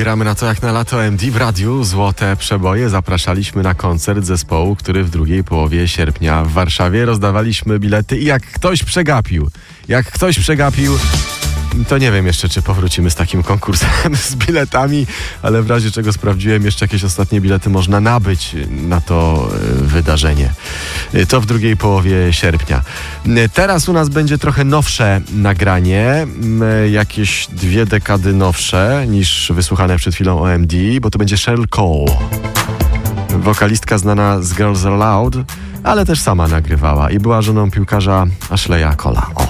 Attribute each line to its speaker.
Speaker 1: Gramy na to jak na lato MD w radiu. Złote przeboje. Zapraszaliśmy na koncert zespołu, który w drugiej połowie sierpnia w Warszawie rozdawaliśmy bilety i jak ktoś przegapił, to nie wiem jeszcze, czy powrócimy z takim konkursem z biletami, ale w razie czego sprawdziłem, jeszcze jakieś ostatnie bilety można nabyć na to wydarzenie. To w drugiej połowie sierpnia. Teraz u nas będzie trochę nowsze nagranie, jakieś 2 dekady nowsze niż wysłuchane przed chwilą OMD, bo to będzie Cheryl Cole. Wokalistka znana z Girls Are Loud, ale też sama nagrywała i była żoną piłkarza Ashleya Cole'a. O.